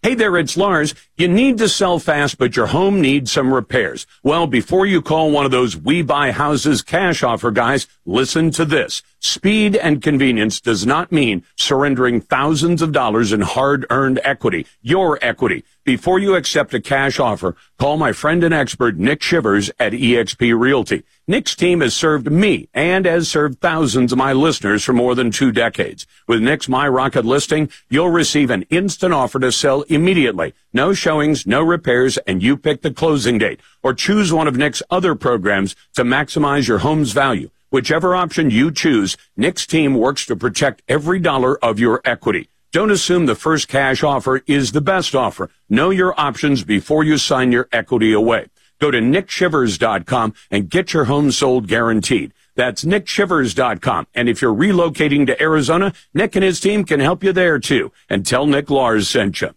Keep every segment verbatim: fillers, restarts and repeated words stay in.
Hey there, it's Lars. You need to sell fast, but your home needs some repairs. Well, before you call one of those We Buy Houses cash offer guys, listen to this. Speed and convenience does not mean surrendering thousands of dollars in hard-earned equity, your equity. Before you accept a cash offer, call my friend and expert Nick Shivers at E X P Realty. Nick's team has served me and has served thousands of my listeners for more than two decades. With Nick's My Rocket listing, you'll receive an instant offer to sell immediately. No showings, no repairs, and you pick the closing date. Or choose one of Nick's other programs to maximize your home's value. Whichever option you choose, Nick's team works to protect every dollar of your equity. Don't assume the first cash offer is the best offer. Know your options before you sign your equity away. Go to nick shivers dot com and get your home sold guaranteed. That's nick shivers dot com. And if you're relocating to Arizona, Nick and his team can help you there too. And tell Nick Lars sent you.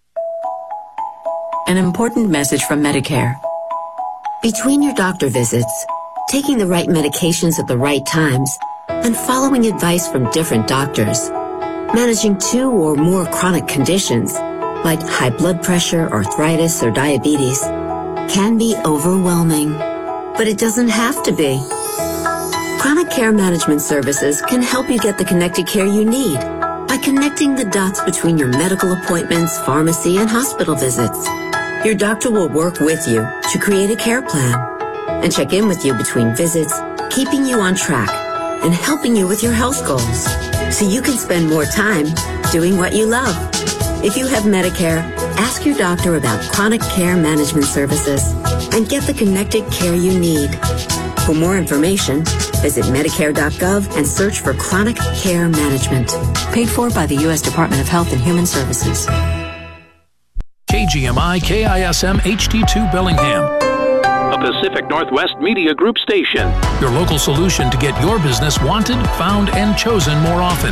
An important message from Medicare. Between your doctor visits, taking the right medications at the right times, and following advice from different doctors, managing two or more chronic conditions, like high blood pressure, arthritis, or diabetes, can be overwhelming. But it doesn't have to be. Chronic Care Management Services can help you get the connected care you need by connecting the dots between your medical appointments, pharmacy, and hospital visits. Your doctor will work with you to create a care plan and check in with you between visits, keeping you on track and helping you with your health goals so you can spend more time doing what you love. If you have Medicare, ask your doctor about Chronic Care Management Services and get the connected care you need. For more information, visit medicare dot gov and search for Chronic Care Management. Paid for by the U S Department of Health and Human Services. K G M I K I S M H D two Bellingham, a Pacific Northwest Media Group station. Your local solution to get your business wanted, found, and chosen more often.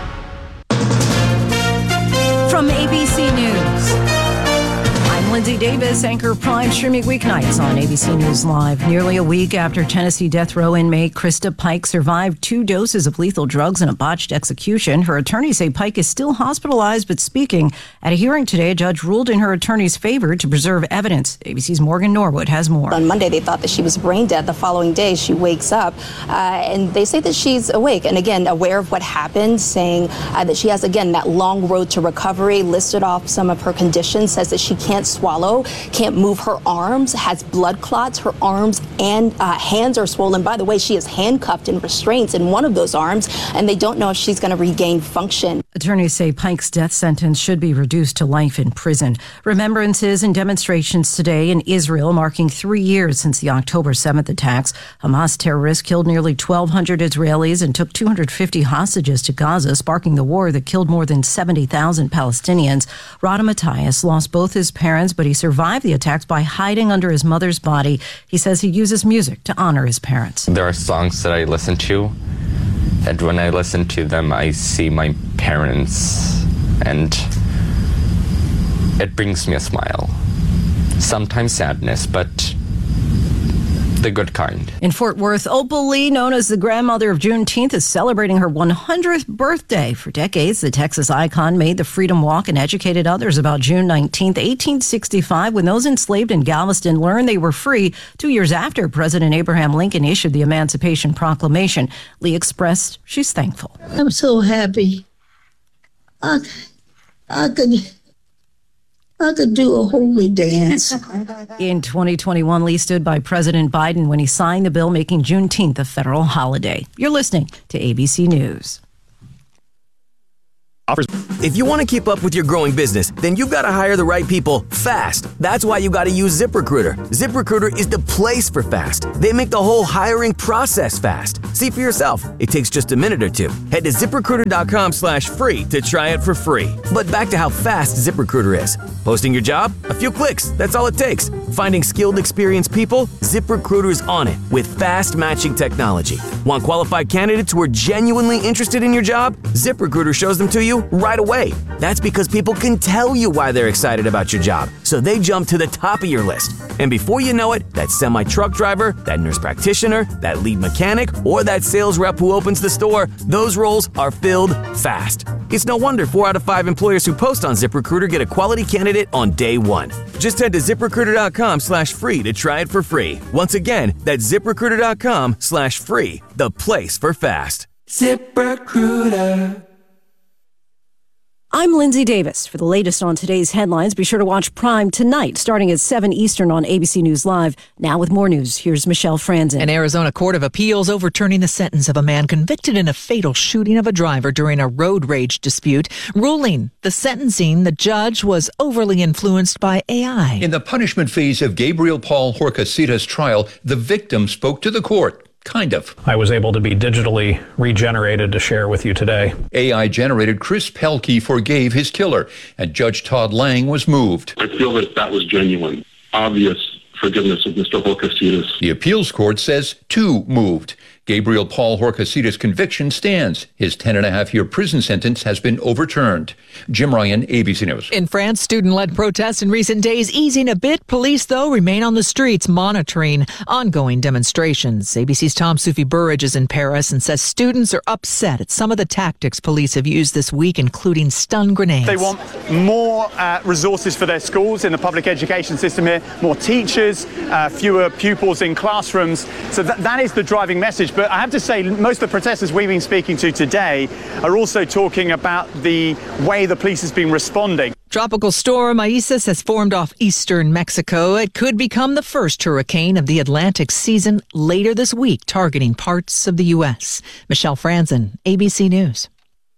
From A B C News, I'm Lindsay Davis, anchor Prime, streaming weeknights on A B C News Live. Nearly a week after Tennessee death row inmate Krista Pike survived two doses of lethal drugs in a botched execution, her attorneys say Pike is still hospitalized but speaking. At a hearing today, a judge ruled in her attorney's favor to preserve evidence. A B C's Morgan Norwood has more. On Monday, they thought that she was brain dead. The following day, she wakes up, uh, and they say that she's awake and, again, aware of what happened, saying uh, that she has, again, that long road to recovery, listed off some of her conditions, says that she can't swallow, can't move her arms, has blood clots. Her arms and uh, hands are swollen. By the way, she is handcuffed in restraints in one of those arms, and they don't know if she's going to regain function. Attorneys say Pike's death sentence should be reduced to life in prison. Remembrances and demonstrations today in Israel, marking three years since the October seventh attacks. Hamas terrorists killed nearly twelve hundred Israelis and took two hundred fifty hostages to Gaza, sparking the war that killed more than seventy thousand Palestinians. Rada Matthias lost both his parents, but he survived the attacks by hiding under his mother's body. He says he uses music to honor his parents. There are songs that I listen to, and when I listen to them, I see my parents, and it brings me a smile. Sometimes sadness, but the good kind. In Fort Worth, Opal Lee, known as the grandmother of Juneteenth, is celebrating her one hundredth birthday. For decades, the Texas icon made the Freedom Walk and educated others about June nineteenth, eighteen sixty-five, when those enslaved in Galveston learned they were free. Two years after President Abraham Lincoln issued the Emancipation Proclamation, Lee expressed she's thankful. I'm so happy. I, I could... I could do a holy dance. In twenty twenty-one, Lee stood by President Biden when he signed the bill making Juneteenth a federal holiday. You're listening to A B C News. If you want to keep up with your growing business, then you've got to hire the right people fast. That's why you got to use ZipRecruiter. ZipRecruiter is the place for fast. They make the whole hiring process fast. See for yourself. It takes just a minute or two. Head to ZipRecruiter.com slash free to try it for free. But back to how fast ZipRecruiter is. Posting your job? A few clicks. That's all it takes. Finding skilled, experienced people? ZipRecruiter's on it with fast matching technology. Want qualified candidates who are genuinely interested in your job? ZipRecruiter shows them to you you right away. That's because people can tell you why they're excited about your job, so they jump to the top of your list. And before you know it, that semi-truck driver, that nurse practitioner, that lead mechanic, or that sales rep who opens the store, those roles are filled fast. It's no wonder four out of five employers who post on ZipRecruiter get a quality candidate on day one. Just head to ZipRecruiter.com slash free to try it for free. Once again, that's ZipRecruiter.com slash free, the place for fast. ZipRecruiter. I'm Lindsay Davis. For the latest on today's headlines, be sure to watch Prime tonight, starting at seven Eastern on A B C News Live. Now with more news, here's Michelle Franzen. An Arizona Court of Appeals overturning the sentence of a man convicted in a fatal shooting of a driver during a road rage dispute, ruling the sentencing the judge was overly influenced by A I. In the punishment phase of Gabriel Paul Horcasitas' trial, the victim spoke to the court. Kind of. I was able to be digitally regenerated to share with you today. A I-generated Chris Pelkey forgave his killer, and Judge Todd Lang was moved. I feel that that was genuine, obvious forgiveness of Mister Horcasitas. The appeals court says two moved. Gabriel Paul Horcasitas' conviction stands. His ten and a half year prison sentence has been overturned. Jim Ryan, A B C News. In France, student-led protests in recent days easing a bit. Police, though, remain on the streets monitoring ongoing demonstrations. A B C's Tom Soufi Burridge is in Paris and says students are upset at some of the tactics police have used this week, including stun grenades. They want more uh, resources for their schools in the public education system here, more teachers, uh, fewer pupils in classrooms. So that, that is the driving message. But I have to say, most of the protesters we've been speaking to today are also talking about the way the police has been responding. Tropical storm Isaias has formed off eastern Mexico. It could become the first hurricane of the Atlantic season later this week, targeting parts of the U S. Michelle Franzen, A B C News.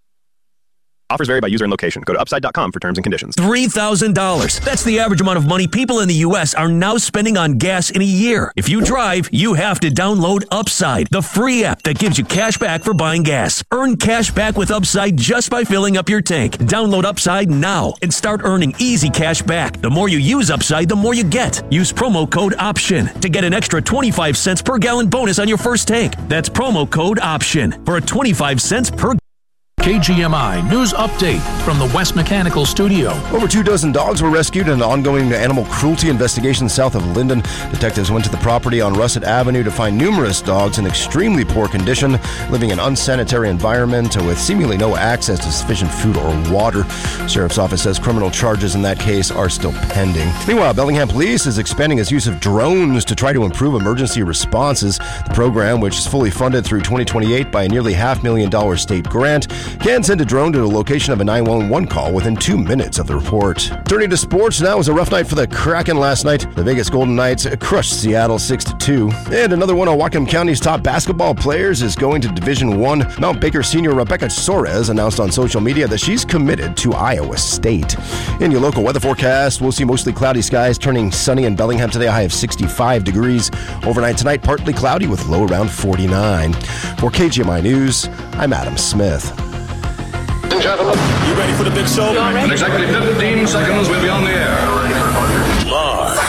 Offers vary by user and location. Go to upside dot com for terms and conditions. three thousand dollars. That's the average amount of money people in the U S are now spending on gas in a year. If you drive, you have to download Upside, the free app that gives you cash back for buying gas. Earn cash back with Upside just by filling up your tank. Download Upside now and start earning easy cash back. The more you use Upside, the more you get. Use promo code OPTION to get an extra twenty-five cents per gallon bonus on your first tank. That's promo code OPTION for a twenty-five cents per gallon. K G M I News Update from the West Mechanical Studio. Over two dozen dogs were rescued in an ongoing animal cruelty investigation south of Linden. Detectives went to the property on Russet Avenue to find numerous dogs in extremely poor condition, living in unsanitary environment with seemingly no access to sufficient food or water. Sheriff's office says criminal charges in that case are still pending. Meanwhile, Bellingham Police is expanding its use of drones to try to improve emergency responses. The program, which is fully funded through twenty twenty-eight by a nearly half million dollar state grant, can send a drone to the location of a nine one one call within two minutes of the report. Turning to sports, now was a rough night for the Kraken last night. The Vegas Golden Knights crushed Seattle six to two. And another one of Whatcom County's top basketball players is going to Division One. Mount Baker senior Rebecca Soares announced on social media that she's committed to Iowa State. In your local weather forecast, we'll see mostly cloudy skies turning sunny in Bellingham today, a high of sixty-five degrees. Overnight tonight, partly cloudy with low around forty-nine. For K G M I News, I'm Adam Smith. Ladies and gentlemen, you ready for the big show? In exactly fifteen seconds, we'll be on the air. Lars.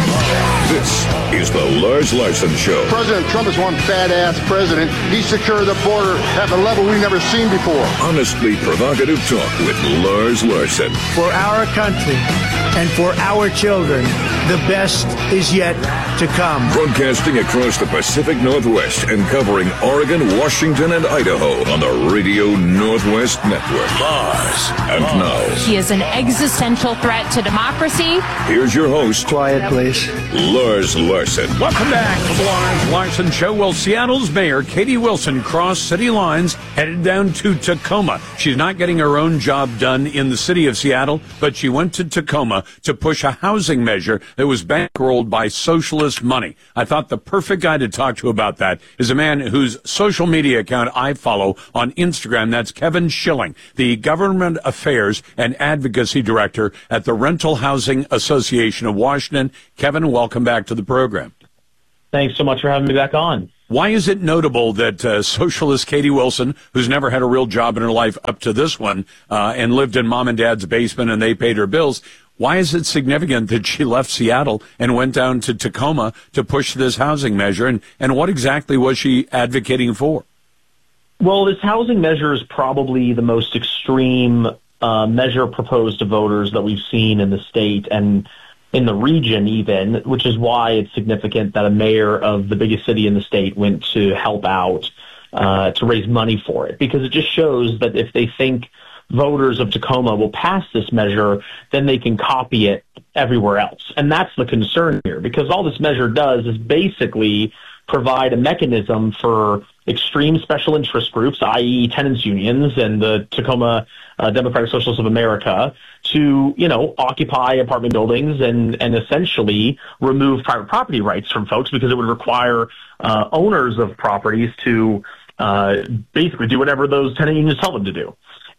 This is the Lars Larson Show. President Trump is one badass president. He secured the border at a level we've never seen before. Honestly provocative talk with Lars Larson. For our country and for our children, the best is yet to come. Broadcasting across the Pacific Northwest and covering Oregon, Washington, and Idaho on the Radio Northwest Network. Lars. And now, he is an existential threat to democracy. Here's your host. Quiet, please. Lars Larson. Welcome back to the Lars Larson Show. Well, Seattle's mayor, Katie Wilson, crossed city lines, headed down to Tacoma. She's not getting her own job done in the city of Seattle, but she went to Tacoma to push a housing measure that was bankrolled by socialist money. I thought the perfect guy to talk to about that is a man whose social media account I follow on Instagram. That's Kevin Schilling, the government affairs and advocacy director at the Rental Housing Association of Washington. Kevin, welcome back to the program. Thanks so much for having me back on. Why is it notable that uh, socialist Katie Wilson, who's never had a real job in her life up to this one, uh, and lived in mom and dad's basement and they paid her bills, why is it significant that she left Seattle and went down to Tacoma to push this housing measure? And, and what exactly was she advocating for? Well, this housing measure is probably the most extreme uh, measure proposed to voters that we've seen in the state and in the region even, which is why it's significant that a mayor of the biggest city in the state went to help out uh, to raise money for it, because it just shows that if they think voters of Tacoma will pass this measure, then they can copy it everywhere else. And that's the concern here, because all this measure does is basically provide a mechanism for extreme special interest groups, that is tenants unions and the Tacoma uh, Democratic Socialists of America, to, you know, occupy apartment buildings and, and essentially remove private property rights from folks, because it would require uh, owners of properties to uh, basically do whatever those tenant unions tell them to do.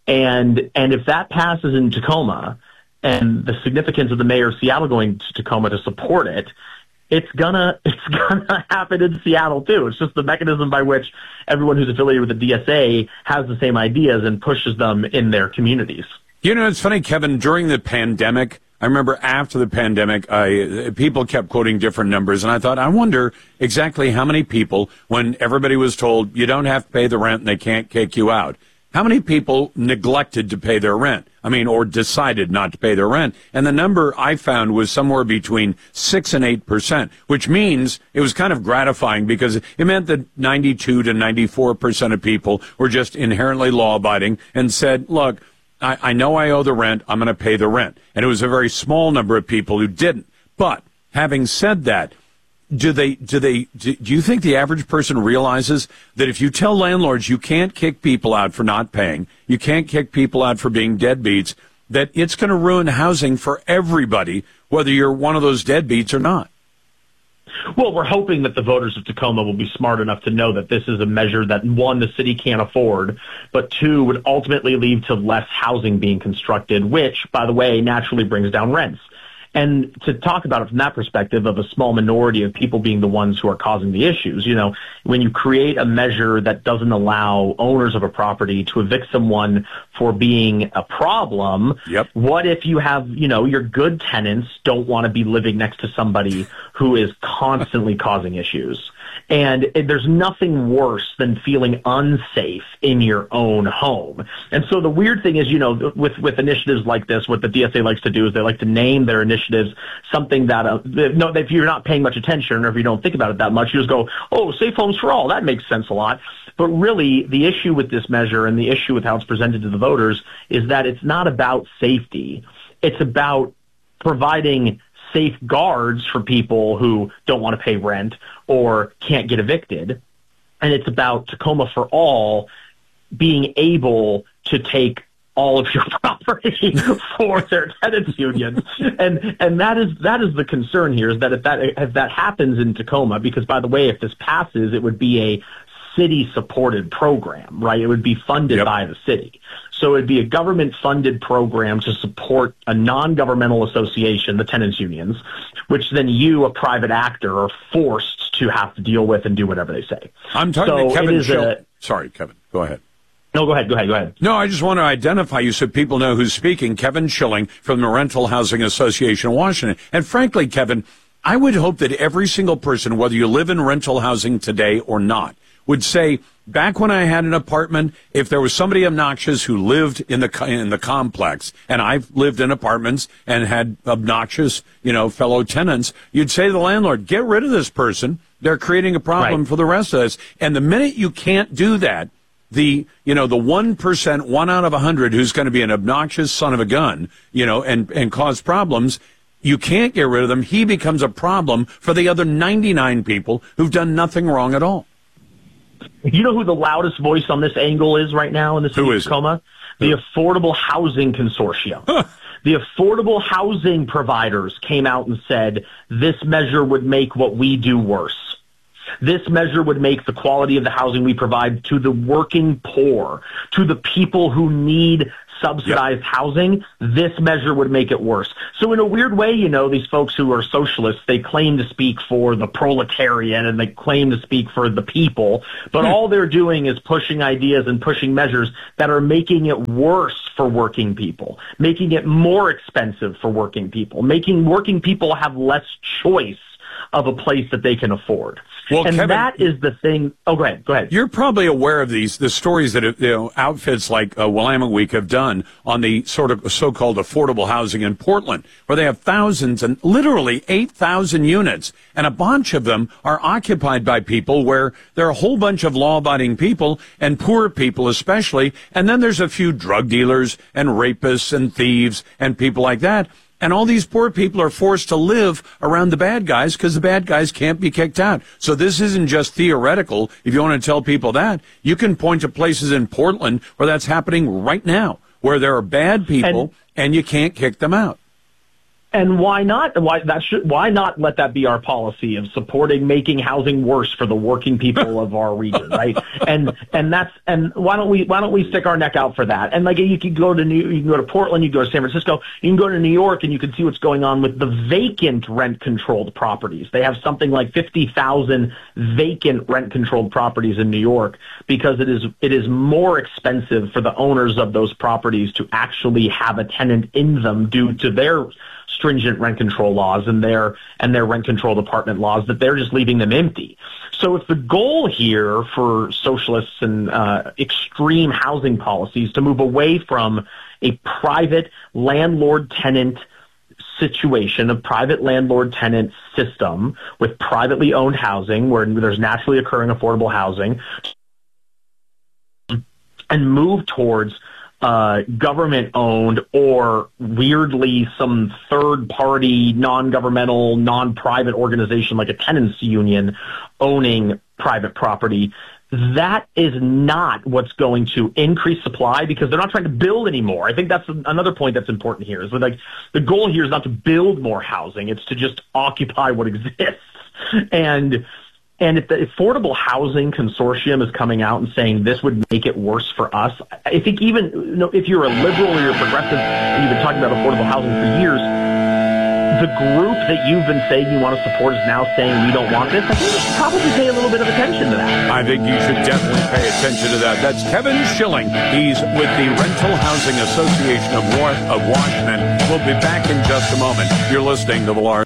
And and if that passes in Tacoma, and the significance of the mayor of Seattle going to Tacoma to support it, it's gonna it's gonna happen in Seattle too. It's just the mechanism by which everyone who's affiliated with the D S A has the same ideas and pushes them in their communities. You know, it's funny, Kevin, during the pandemic, I remember after the pandemic, I, people kept quoting different numbers, and I thought, I wonder exactly how many people, when everybody was told you don't have to pay the rent and they can't kick you out, how many people neglected to pay their rent? I mean, or decided not to pay their rent. And the number I found was somewhere between six and eight percent, which means it was kind of gratifying, because it meant that ninety-two to ninety-four percent of people were just inherently law-abiding and said, look, I, I know I owe the rent, I'm going to pay the rent. And it was a very small number of people who didn't. But having said that, Do they, do they, do you think the average person realizes that if you tell landlords you can't kick people out for not paying, you can't kick people out for being deadbeats, that it's going to ruin housing for everybody, whether you're one of those deadbeats or not? Well, we're hoping that the voters of Tacoma will be smart enough to know that this is a measure that, one, the city can't afford, but two, would ultimately lead to less housing being constructed, which, by the way, naturally brings down rents. And to talk about it from that perspective of a small minority of people being the ones who are causing the issues, you know, when you create a measure that doesn't allow owners of a property to evict someone for being a problem, yep. What if you have, you know, your good tenants don't want to be living next to somebody who is constantly causing issues? And there's nothing worse than feeling unsafe in your own home. And so the weird thing is, you know, with, with initiatives like this, what the D S A likes to do is they like to name their initiatives something that, uh, no, if you're not paying much attention or if you don't think about it that much, you just go, oh, safe homes for all. That makes sense a lot. But really, the issue with this measure and the issue with how it's presented to the voters is that it's not about safety. It's about providing safeguards for people who don't want to pay rent or can't get evicted. And it's about Tacoma for All being able to take all of your property for their tenants unions. And and that is that is the concern here, is that if that if that happens in Tacoma, because by the way, if this passes, it would be a city supported program, right? It would be funded yep. by the city. So it'd be a government funded program to support a non-governmental association, the tenants unions, which then you, a private actor, are forced to have to deal with and do whatever they say. I'm talking so to Kevin Schill. A, Sorry, Kevin, go ahead. No, go ahead, go ahead, go ahead. No, I just want to identify you so people know who's speaking. Kevin Schilling from the Rental Housing Association of Washington. And frankly, Kevin, I would hope that every single person, whether you live in rental housing today or not, would say, back when I had an apartment, if there was somebody obnoxious who lived in the in the complex, and I've lived in apartments and had obnoxious, you know, fellow tenants, you'd say to the landlord, get rid of this person. They're creating a problem right. for the rest of us. And the minute you can't do that, the, you know, the one percent, one out of a hundred who's going to be an obnoxious son of a gun, you know, and, and cause problems, you can't get rid of them. He becomes a problem for the other ninety-nine people who've done nothing wrong at all. You know who the loudest voice on this angle is right now in the city of Tacoma? The Affordable Housing Consortium. Huh. The affordable housing providers came out and said this measure would make what we do worse. This measure would make the quality of the housing we provide to the working poor, to the people who need subsidized yep. housing, this measure would make it worse. So in a weird way, you know, these folks who are socialists, they claim to speak for the proletariat and they claim to speak for the people, but hmm. all they're doing is pushing ideas and pushing measures that are making it worse for working people, making it more expensive for working people, making working people have less choice of a place that they can afford. Well, and Kevin, that is the thing. Oh, go ahead. Go ahead. You're probably aware of these, the stories that, you know, outfits like uh, Willamette Week have done on the sort of so-called affordable housing in Portland, where they have thousands and literally eight thousand units. And a bunch of them are occupied by people where there are a whole bunch of law-abiding people and poor people especially. And then there's a few drug dealers and rapists and thieves and people like that. And all these poor people are forced to live around the bad guys because the bad guys can't be kicked out. So this isn't just theoretical. If you want to tell people that, you can point to places in Portland where that's happening right now, where there are bad people and, and you can't kick them out. And why not? Why that should? Why not let that be our policy of supporting making housing worse for the working people of our region, right? And and that's and why don't we why don't we stick our neck out for that? And like you can go to New, you can go to Portland, you can go to San Francisco, you can go to New York, and you can see what's going on with the vacant rent-controlled properties. They have something like fifty thousand vacant rent-controlled properties in New York because it is it is more expensive for the owners of those properties to actually have a tenant in them due to their stringent rent control laws and their and their rent controlled apartment laws, that they're just leaving them empty. So if the goal here for socialists and uh, extreme housing policies to move away from a private landlord-tenant situation, a private landlord-tenant system with privately owned housing where there's naturally occurring affordable housing, and move towards Uh, government-owned or weirdly some third-party, non-governmental, non-private organization like a tenants union owning private property, that is not what's going to increase supply because they're not trying to build anymore. I think that's another point that's important here. Is like the goal here is not to build more housing; it's to just occupy what exists. And And if the Affordable Housing Consortium is coming out and saying this would make it worse for us, I think even you know, if you're a liberal or you're a progressive and you've been talking about affordable housing for years, the group that you've been saying you want to support is now saying we don't want this. I think you should probably pay a little bit of attention to that. I think you should definitely pay attention to that. That's Kevin Schilling. He's with the Rental Housing Association of, War- of Washington. We'll be back in just a moment. You're listening to The Large.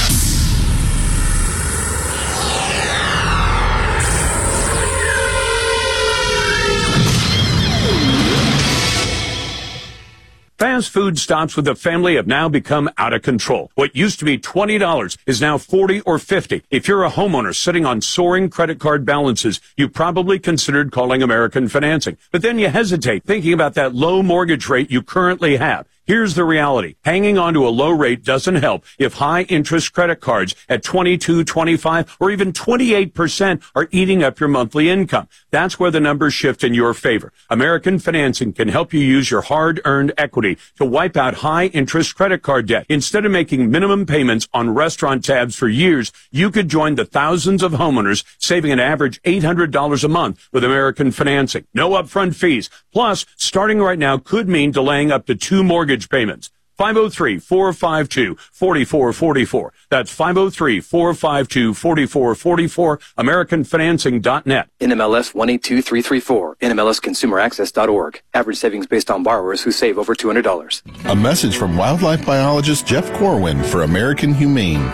Fast food stops with a family have now become out of control. What used to be twenty dollars is now forty dollars or fifty dollars. If you're a homeowner sitting on soaring credit card balances, you probably considered calling American Financing. But then you hesitate, thinking about that low mortgage rate you currently have. Here's the reality. Hanging on to a low rate doesn't help if high-interest credit cards at twenty-two, twenty-five, or even twenty-eight percent are eating up your monthly income. That's where the numbers shift in your favor. American Financing can help you use your hard-earned equity to wipe out high-interest credit card debt. Instead of making minimum payments on restaurant tabs for years, you could join the thousands of homeowners saving an average eight hundred dollars a month with American Financing. No upfront fees. Plus, starting right now could mean delaying up to two mortgage payments. five oh three, four five two, four four four four. That's five oh three, four five two, four four four four, American Financing dot net. N M L S one eight two three three four, N M L S consumer access dot org. Average savings based on borrowers who save over two hundred dollars. A message from wildlife biologist Jeff Corwin for American Humane.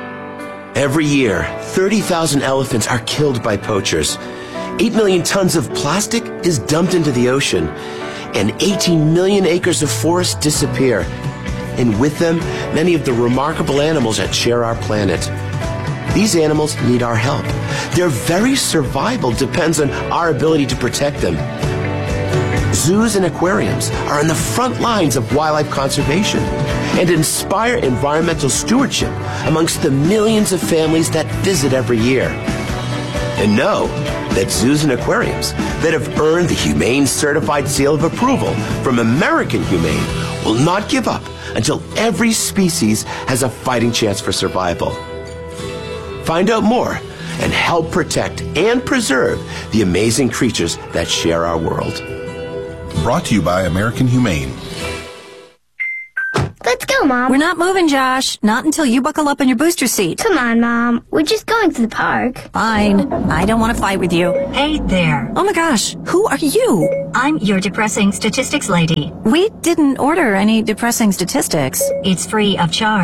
Every year, thirty thousand elephants are killed by poachers. eight million tons of plastic is dumped into the ocean. And eighteen million acres of forest disappear. And with them, many of the remarkable animals that share our planet. These animals need our help. Their very survival depends on our ability to protect them. Zoos and aquariums are in the front lines of wildlife conservation and inspire environmental stewardship amongst the millions of families that visit every year. And know that zoos and aquariums that have earned the Humane Certified Seal of Approval from American Humane will not give up until every species has a fighting chance for survival. Find out more and help protect and preserve the amazing creatures that share our world. Brought to you by American Humane. Let's go, Mom. We're not moving, Josh. Not until you buckle up in your booster seat. Come on, Mom. We're just going to the park. Fine. I don't want to fight with you. Hey there. Oh my gosh. Who are you? I'm your depressing statistics lady. We didn't order any depressing statistics. It's free of charge.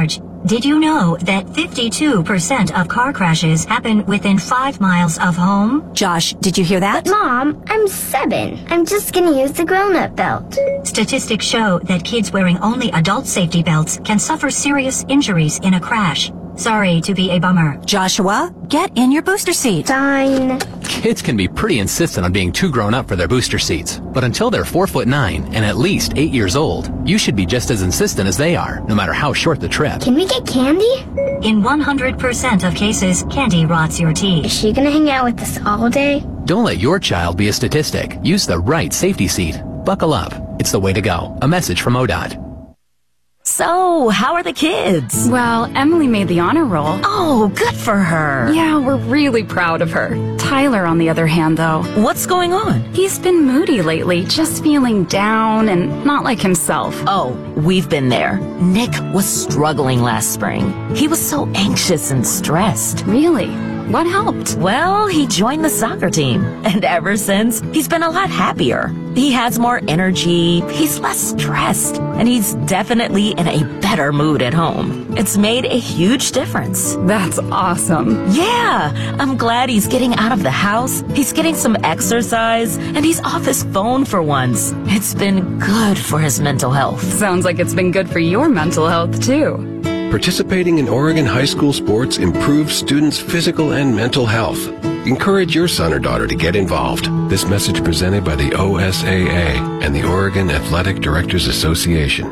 Did you know that fifty-two percent of car crashes happen within five miles of home? Josh, did you hear that? Mom, I'm seven. I'm just gonna use the grown-up belt. Statistics show that kids wearing only adult safety belts can suffer serious injuries in a crash. Sorry to be a bummer. Joshua, get in your booster seat. Fine. Kids can be pretty insistent on being too grown up for their booster seats. But until they're four foot nine and at least eight years old, you should be just as insistent as they are, no matter how short the trip. Can we get candy? In one hundred percent of cases, candy rots your teeth. Is she gonna hang out with us all day? Don't let your child be a statistic. Use the right safety seat. Buckle up. It's the way to go. A message from O D O T. So, how are the kids? Well, Emily made the honor roll. Oh, good for her. Yeah, we're really proud of her. Tyler, on the other hand, though. What's going on? He's been moody lately, just feeling down and not like himself. Oh, we've been there. Nick was struggling last spring. He was so anxious and stressed. Really? What helped? Well, he joined the soccer team. And ever since, he's been a lot happier. He has more energy, he's less stressed, and he's definitely in a better mood at home. It's made a huge difference. That's awesome. Yeah, I'm glad he's getting out of the house, he's getting some exercise, and he's off his phone for once. It's been good for his mental health. Sounds like it's been good for your mental health, too. Participating in Oregon high school sports improves students' physical and mental health. Encourage your son or daughter to get involved. This message presented by the O S A A and the Oregon Athletic Directors Association.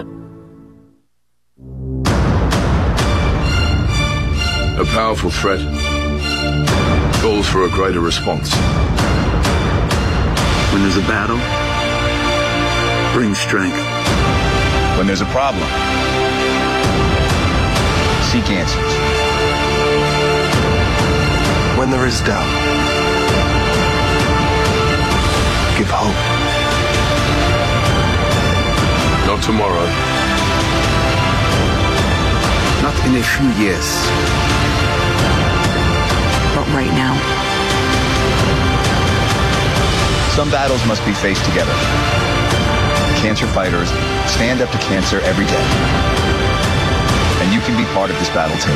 A powerful threat calls for a greater response. When there's a battle, bring strength. When there's a problem, seek answers. When there is doubt, give hope. Not tomorrow. Not in a few years. But right now. Some battles must be faced together. Cancer fighters stand up to cancer every day. And you can be part of this battle too.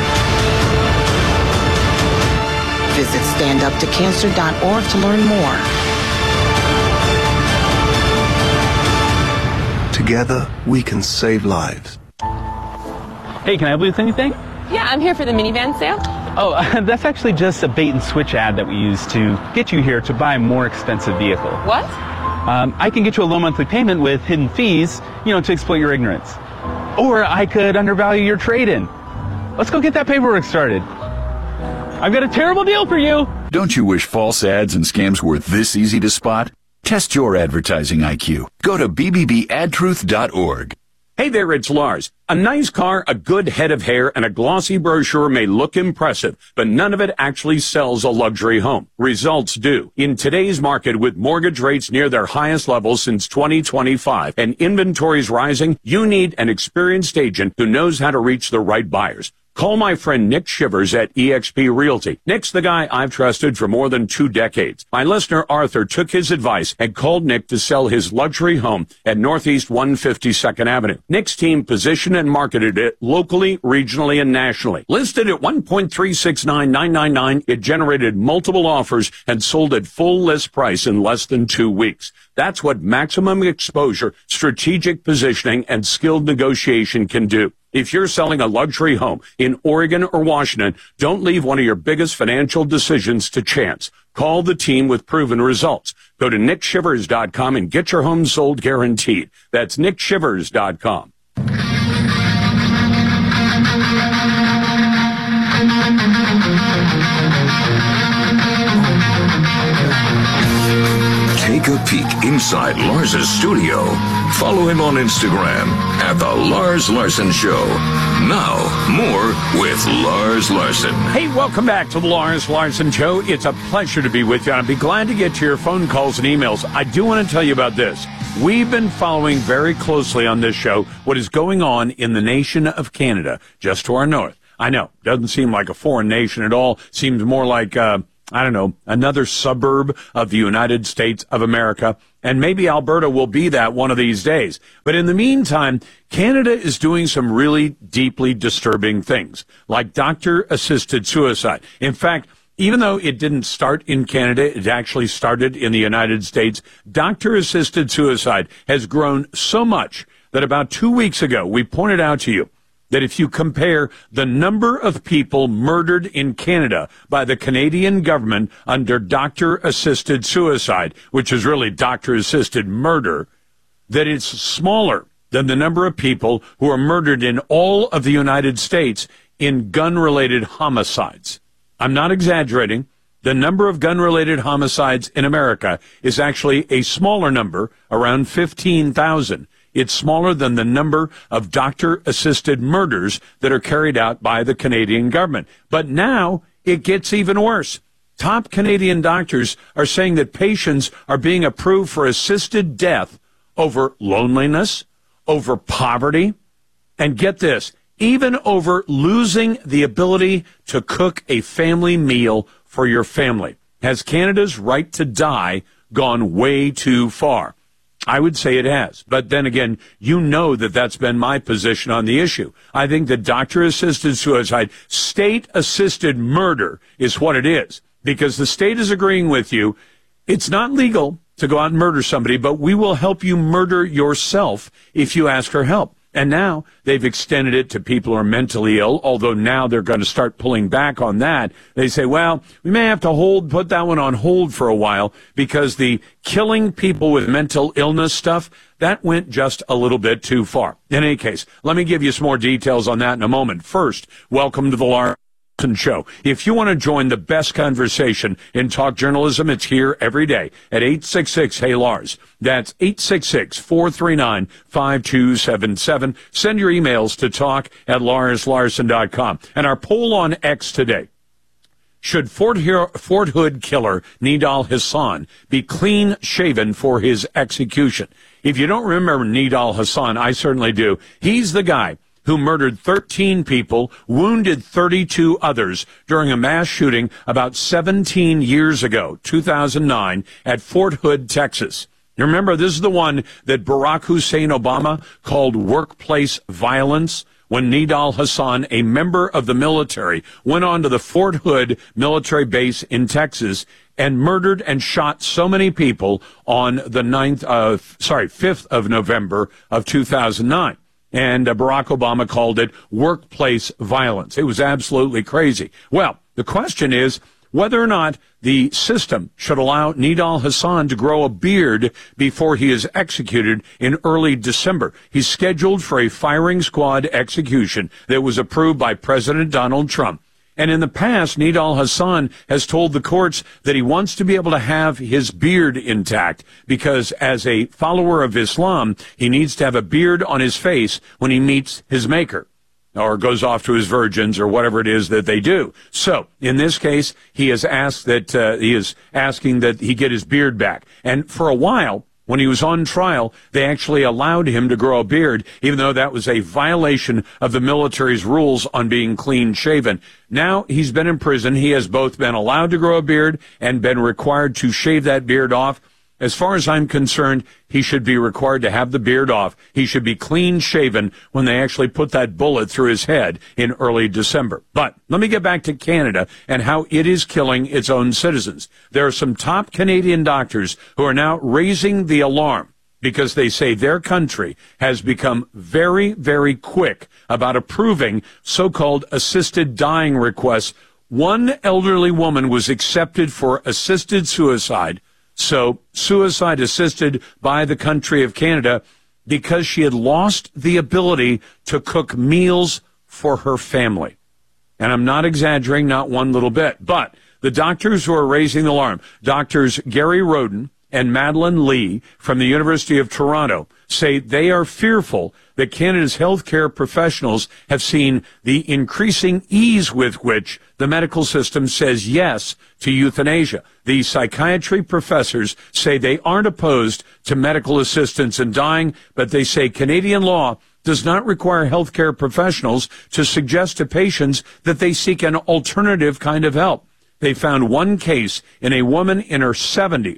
Visit stand up to cancer dot org to learn more. Together, we can save lives. Hey, can I help you with anything? Yeah, I'm here for the minivan sale. Oh, uh, that's actually just a bait and switch ad that we use to get you here to buy a more expensive vehicle. What? Um, I can get you a low monthly payment with hidden fees, you know, to exploit your ignorance. Or I could undervalue your trade-in. Let's go get that paperwork started. I've got a terrible deal for you. Don't you wish false ads and scams were this easy to spot? Test your advertising I Q. Go to b b b ad truth dot org. Hey there, it's Lars. A nice car, a good head of hair, and a glossy brochure may look impressive, but none of it actually sells a luxury home. Results do. In today's market, with mortgage rates near their highest level since twenty twenty-five and inventories rising, you need an experienced agent who knows how to reach the right buyers. Call my friend Nick Shivers at eXp Realty. Nick's the guy I've trusted for more than two decades. My listener Arthur took his advice and called Nick to sell his luxury home at Northeast one hundred fifty-second Avenue. Nick's team positioned and marketed it locally, regionally, and nationally. Listed at one point three six nine nine nine nine, it generated multiple offers and sold at full list price in less than two weeks. That's what maximum exposure, strategic positioning, and skilled negotiation can do. If you're selling a luxury home in Oregon or Washington, don't leave one of your biggest financial decisions to chance. Call the team with proven results. Go to nick shivers dot com and get your home sold guaranteed. That's nick shivers dot com. Take a peek inside Lars's studio. Follow him on Instagram at The Lars Larson Show. Now, more with Lars Larson. Hey, welcome back to The Lars Larson Show. It's a pleasure to be with you. I'd be glad to get to your phone calls and emails. I do want to tell you about this. We've been following very closely on this show what is going on in the nation of Canada, just to our north. I know, doesn't seem like a foreign nation at all. Seems more like, uh, I don't know, another suburb of the United States of America. And maybe Alberta will be that one of these days. But in the meantime, Canada is doing some really deeply disturbing things, like doctor-assisted suicide. In fact, even though it didn't start in Canada, it actually started in the United States, doctor-assisted suicide has grown so much that about two weeks ago, we pointed out to you that if you compare the number of people murdered in Canada by the Canadian government under doctor-assisted suicide, which is really doctor-assisted murder, that it's smaller than the number of people who are murdered in all of the United States in gun-related homicides. I'm not exaggerating. The number of gun-related homicides in America is actually a smaller number, around fifteen thousand. It's smaller than the number of doctor-assisted murders that are carried out by the Canadian government. But now it gets even worse. Top Canadian doctors are saying that patients are being approved for assisted death over loneliness, over poverty, and get this, even over losing the ability to cook a family meal for your family. Has Canada's right to die gone way too far? I would say it has. But then again, you know that that's been my position on the issue. I think that doctor-assisted suicide, state-assisted murder is what it is. Because the state is agreeing with you. It's not legal to go out and murder somebody, but we will help you murder yourself if you ask for help. And now they've extended it to people who are mentally ill, although now they're going to start pulling back on that. They say, well, we may have to hold, put that one on hold for a while because the killing people with mental illness stuff, that went just a little bit too far. In any case, let me give you some more details on that in a moment. First, welcome to the Lars Show. If you want to join the best conversation in talk journalism, it's here every day at eight six six, hey Lars. That's eight six six, four three nine, five two seven seven. Send your emails to talk at lars larson dot com. And our poll on X today. Should Fort, Hero, Fort Hood killer Nidal Hasan be clean shaven for his execution? If you don't remember Nidal Hasan, I certainly do. He's the guy who murdered thirteen people, wounded thirty-two others during a mass shooting about seventeen years ago, two thousand nine, at Fort Hood, Texas. You remember, this is the one that Barack Hussein Obama called workplace violence, when Nidal Hasan, a member of the military, went on to the Fort Hood military base in Texas and murdered and shot so many people on the ninth, uh, sorry, fifth of November of two thousand nine. And uh, Barack Obama called it workplace violence. It was absolutely crazy. Well, the question is whether or not the system should allow Nidal Hasan to grow a beard before he is executed in early December. He's scheduled for a firing squad execution that was approved by President Donald Trump. And in the past, Nidal Hasan has told the courts that he wants to be able to have his beard intact because as a follower of Islam, he needs to have a beard on his face when he meets his maker or goes off to his virgins or whatever it is that they do. So in this case, he has asked that uh, he is asking that he get his beard back. And for a while, when he was on trial, they actually allowed him to grow a beard, even though that was a violation of the military's rules on being clean-shaven. Now he's been in prison. He has both been allowed to grow a beard and been required to shave that beard off. As far as I'm concerned, he should be required to have the beard off. He should be clean-shaven when they actually put that bullet through his head in early December. But let me get back to Canada and how it is killing its own citizens. There are some top Canadian doctors who are now raising the alarm because they say their country has become very, very quick about approving so-called assisted dying requests. One elderly woman was accepted for assisted suicide. So suicide assisted by the country of Canada because she had lost the ability to cook meals for her family. And I'm not exaggerating, not one little bit. But the doctors who are raising the alarm, Doctors Gary Roden and Madeline Lee from the University of Toronto, say they are fearful that Canada's healthcare professionals have seen the increasing ease with which the medical system says yes to euthanasia. The psychiatry professors say they aren't opposed to medical assistance in dying, but they say Canadian law does not require healthcare professionals to suggest to patients that they seek an alternative kind of help. They found one case in a woman in her seventies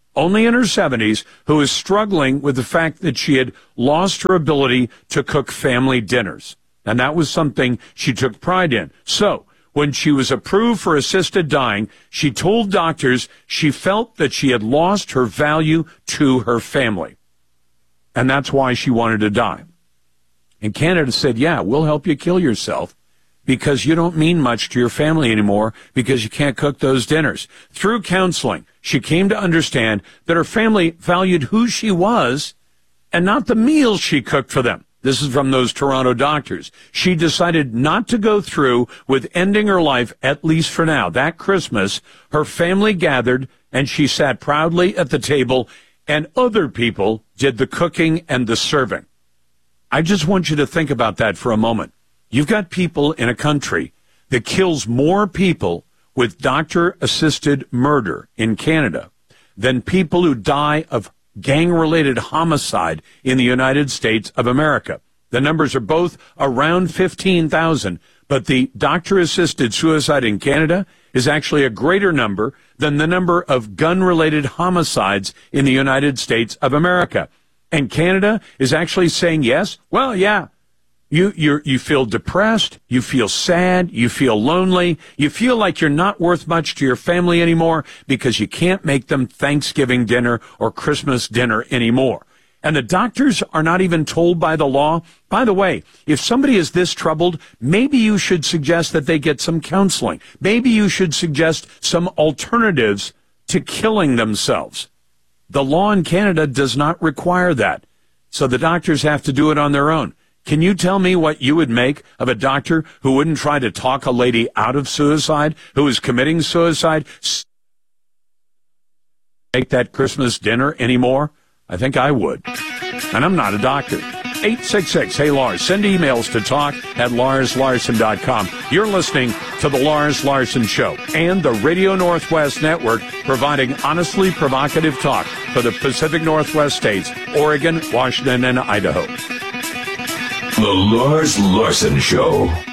only in her seventies, who is struggling with the fact that she had lost her ability to cook family dinners. And that was something she took pride in. So, when she was approved for assisted dying, she told doctors she felt that she had lost her value to her family. And that's why she wanted to die. And Canada said, yeah, we'll help you kill yourself because you don't mean much to your family anymore because you can't cook those dinners. Through counseling, she came to understand that her family valued who she was and not the meals she cooked for them. This is from those Toronto doctors. She decided not to go through with ending her life, at least for now. That Christmas, her family gathered and she sat proudly at the table and other people did the cooking and the serving. I just want you to think about that for a moment. You've got people in a country that kills more people with doctor-assisted murder in Canada than people who die of gang-related homicide in the United States of America. The numbers are both around fifteen thousand, but the doctor-assisted suicide in Canada is actually a greater number than the number of gun-related homicides in the United States of America. And Canada is actually saying, yes, well, yeah, you you you feel depressed, you feel sad, you feel lonely, you feel like you're not worth much to your family anymore because you can't make them Thanksgiving dinner or Christmas dinner anymore. And the doctors are not even told by the law. By the way, if somebody is this troubled, maybe you should suggest that they get some counseling. Maybe you should suggest some alternatives to killing themselves. The law in Canada does not require that, so the doctors have to do it on their own. Can you tell me what you would make of a doctor who wouldn't try to talk a lady out of suicide, who is committing suicide, make that Christmas dinner anymore? I think I would. And I'm not a doctor. eight six six, hey Lars. Send emails to talk at lars larson dot com. You're listening to The Lars Larson Show and the Radio Northwest Network, providing honestly provocative talk for the Pacific Northwest states, Oregon, Washington, and Idaho. The Lars Larson Show.